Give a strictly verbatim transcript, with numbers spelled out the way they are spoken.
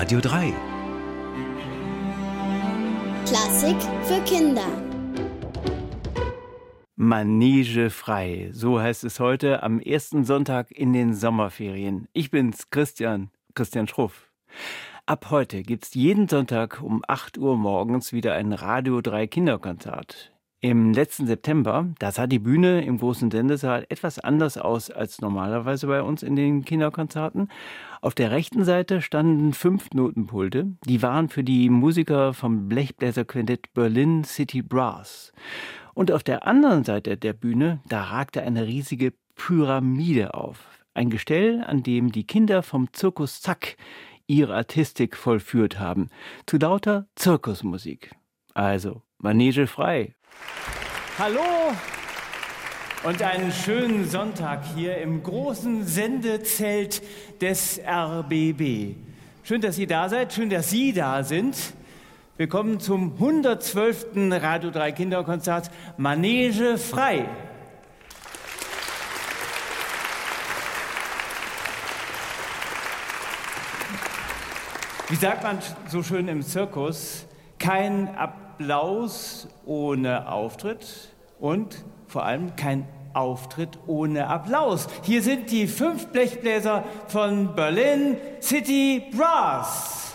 Radio drei. Klassik für Kinder. Manege frei, so heißt es heute am ersten Sonntag in den Sommerferien. Ich bin's, Christian, Christian Schruff. Ab heute gibt's jeden Sonntag um acht Uhr morgens wieder ein Radio drei Kinderkonzert. Im letzten September, da sah die Bühne im großen Sendesaal etwas anders aus als normalerweise bei uns in den Kinderkonzerten. Auf der rechten Seite standen fünf Notenpulte. Die waren für die Musiker vom Blechbläserquintett Berlin City Brass. Und auf der anderen Seite der Bühne, da ragte eine riesige Pyramide auf. Ein Gestell, an dem die Kinder vom Zirkus Zack ihre Artistik vollführt haben. Zu lauter Zirkusmusik. Also, Manege frei. Hallo und einen schönen Sonntag hier im großen Sendezelt des R B B. Schön, dass Sie da seid, schön, dass Sie da sind. Willkommen zum hundertzwölften Radio drei Kinderkonzert Manege frei. Wie sagt man so schön im Zirkus? Kein Applaus ohne Auftritt und vor allem kein Auftritt ohne Applaus. Hier sind die fünf Blechbläser von Berlin City Brass.